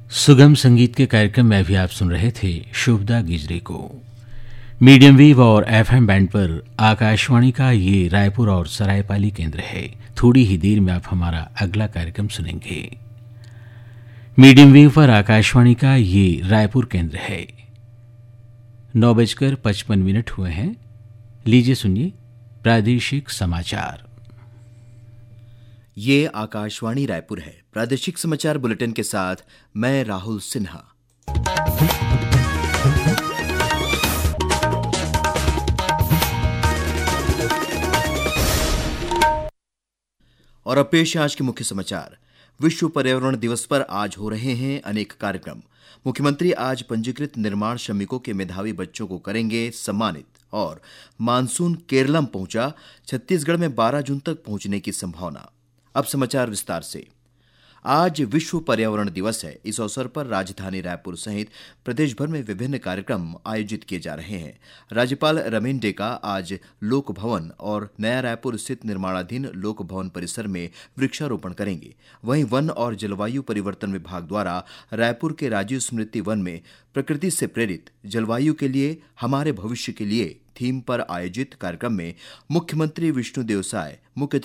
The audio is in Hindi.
सुगम संगीत के कार्यक्रम में भी आप सुन रहे थे शुभदा गिजरे को। मीडियम वेव और एफएम बैंड पर आकाशवाणी का ये रायपुर और सरायपाली केंद्र है। थोड़ी ही देर में आप हमारा अगला कार्यक्रम सुनेंगे। मीडियम वेव पर आकाशवाणी का ये रायपुर केंद्र है। 9:55 हुए हैं। लीजिए सुनिए प्रादेशिक समाचार। ये आकाशवाणी रायपुर है। प्रादेशिक समाचार बुलेटिन के साथ मैं राहुल सिन्हा। और अब पेश है आज के मुख्य समाचार। विश्व पर्यावरण दिवस पर आज हो रहे हैं अनेक कार्यक्रम। मुख्यमंत्री आज पंजीकृत निर्माण श्रमिकों के मेधावी बच्चों को करेंगे सम्मानित। और मानसून केरलम पहुंचा, छत्तीसगढ़ में 12 जून तक पहुंचने की संभावना। अब समाचार विस्तार से। आज विश्व पर्यावरण दिवस है। इस अवसर पर राजधानी रायपुर सहित प्रदेश भर में विभिन्न कार्यक्रम आयोजित किए जा रहे हैं। राज्यपाल रमेन डेका आज लोक भवन और नया रायपुर स्थित निर्माणाधीन लोक भवन परिसर में वृक्षारोपण करेंगे। वहीं वन और जलवायु परिवर्तन विभाग द्वारा रायपुर के राजीव स्मृति वन में प्रकृति से प्रेरित जलवायु के लिए हमारे भविष्य के लिए थीम पर आयोजित कार्यक्रम में मुख्यमंत्री विष्णुदेव साय मुख्य